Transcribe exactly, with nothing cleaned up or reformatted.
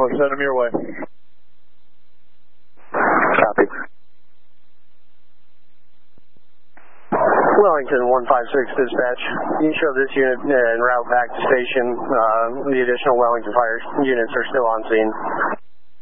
We'll send them your way. Copy. Wellington one five six dispatch. You show this unit en route back to station. Uh, the additional Wellington fire units are still on scene.